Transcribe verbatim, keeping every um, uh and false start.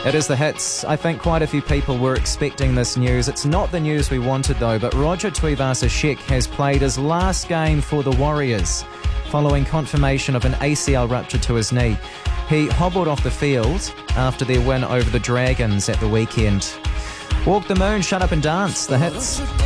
It is the hits. I think quite a few people were expecting this news. It's not the news we wanted though, but Roger Tuivasa-Sheck has played his last game for the Warriors following confirmation of an A C L rupture to his knee. He hobbled off the field after their win over the Dragons at the weekend. Walk the Moon, Shut Up and Dance, the hits.